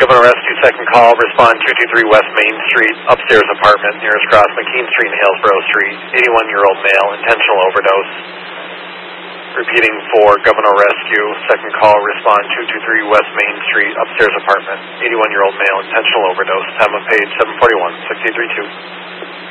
Governor Rescue, second call, respond 223 West Main Street, upstairs apartment, nearest cross McKean Street and Hillsborough Street, 81-year-old male, intentional overdose. Repeating for Governor Rescue, second call, respond 223 West Main Street, upstairs apartment, 81-year-old male, intentional overdose, time of page 741, 6832.